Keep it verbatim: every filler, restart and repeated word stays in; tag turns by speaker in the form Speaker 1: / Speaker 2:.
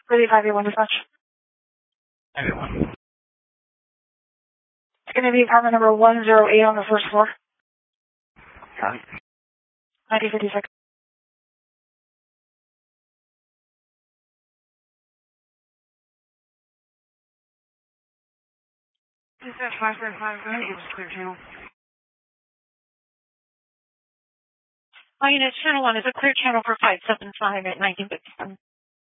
Speaker 1: Ready five eight one dispatch.
Speaker 2: five eight one.
Speaker 1: It's going to be apartment number one oh eight on the first floor.
Speaker 2: Copy.
Speaker 1: nineteen fifty-six. Dispatch five seven five, go ahead, give us a clear channel.
Speaker 3: My unit, channel one is a clear channel for five seven five at nineteen fifty-seven.